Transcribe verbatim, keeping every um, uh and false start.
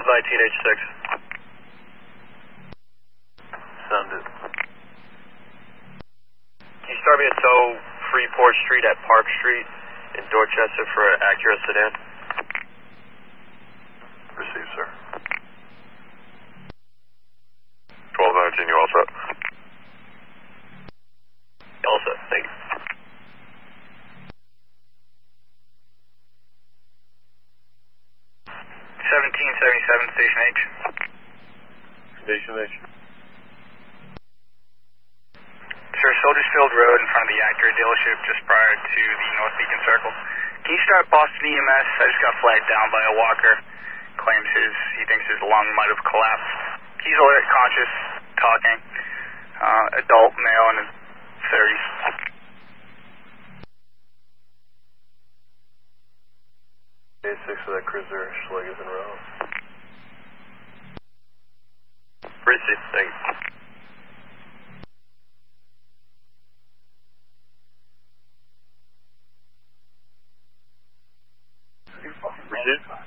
nineteen H six. Send it. Can you start me at T O Freeport Street at Park Street in Dorchester for an Acura sedan? Receive, sir. twelve nineteen, you all set? All set, thank you. seventeen seventy-seven, Station H. Station H. Sir, Soldiersfield Road in front of the Acura dealership just prior to the North Beacon Circle. Can you start Boston E M S? I just got flagged down by a walker. Claims his, he thinks his lung might have collapsed. He's alert, conscious, talking. Uh, adult, male in his thirties. A six of that cruiser, Schleg is in row. Receive, thank you. Receive.